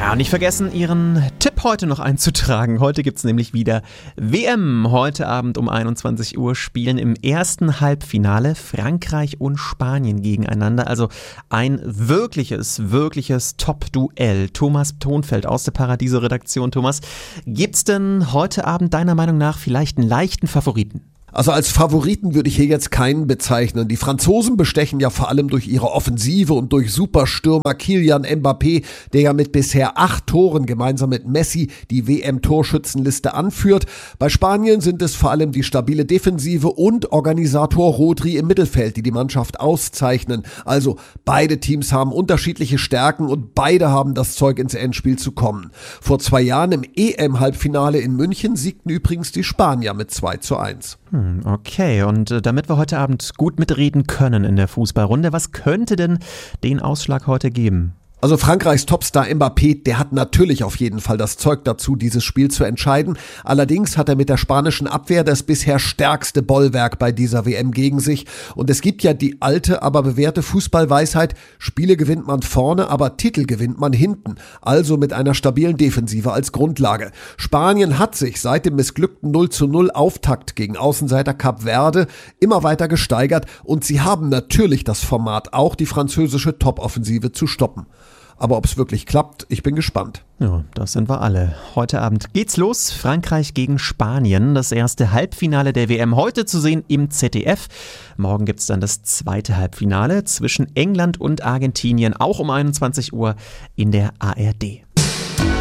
Ja, und nicht vergessen, Ihren Tipp heute noch einzutragen. Heute gibt es nämlich wieder WM. Heute Abend um 21 Uhr spielen im ersten Halbfinale Frankreich und Spanien gegeneinander. Also ein wirkliches Top-Duell. Thomas Thonfeld aus der Paradiso-Redaktion. Thomas, gibt's denn heute Abend deiner Meinung nach vielleicht einen leichten Favoriten? Also als Favoriten würde ich hier jetzt keinen bezeichnen. Die Franzosen bestechen ja vor allem durch ihre Offensive und durch Superstürmer Kylian Mbappé, der ja mit bisher 8 Toren gemeinsam mit Messi die WM-Torschützenliste anführt. Bei Spanien sind es vor allem die stabile Defensive und Organisator Rodri im Mittelfeld, die die Mannschaft auszeichnen. Also beide Teams haben unterschiedliche Stärken und beide haben das Zeug, ins Endspiel zu kommen. Vor 2 Jahren im EM-Halbfinale in München siegten übrigens die Spanier mit 2:1. Okay, und damit wir heute Abend gut mitreden können in der Fußballrunde, was könnte denn den Ausschlag heute geben? Also Frankreichs Topstar Mbappé, der hat natürlich auf jeden Fall das Zeug dazu, dieses Spiel zu entscheiden. Allerdings hat er mit der spanischen Abwehr das bisher stärkste Bollwerk bei dieser WM gegen sich. Und es gibt ja die alte, aber bewährte Fußballweisheit: Spiele gewinnt man vorne, aber Titel gewinnt man hinten. Also mit einer stabilen Defensive als Grundlage. Spanien hat sich seit dem missglückten 0:0 Auftakt gegen Außenseiter Kap Verde immer weiter gesteigert und sie haben natürlich das Format, auch die französische Top-Offensive zu stoppen. Aber ob es wirklich klappt, ich bin gespannt. Ja, das sind wir alle. Heute Abend geht's los. Frankreich gegen Spanien. Das erste Halbfinale der WM heute zu sehen im ZDF. Morgen gibt's dann das zweite Halbfinale zwischen England und Argentinien, auch um 21 Uhr in der ARD.